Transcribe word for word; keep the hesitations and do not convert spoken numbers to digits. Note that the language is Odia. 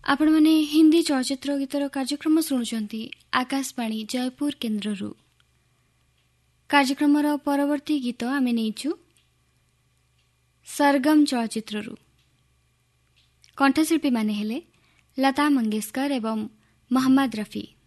ଆପଣମାନେ ହିନ୍ଦୀ ଚଳଚ୍ଚିତ୍ର ଗୀତର କାର୍ଯ୍ୟକ୍ରମ ଶୁଣୁଛନ୍ତି ଆକାଶବାଣୀ ଜୟପୁର କେନ୍ଦ୍ରରୁ। କାର୍ଯ୍ୟକ୍ରମର ପରବର୍ତ୍ତୀ ଗୀତ ଆମେ ନେଇଛୁ ସରଗମ୍ ଚଳଚ୍ଚିତ୍ରରୁ। କଣ୍ଠଶିଳ୍ପୀମାନେ ହେଲେ ଲତା ମଙ୍ଗେଶକର ଏବଂ ମହମ୍ମଦ ରଫି।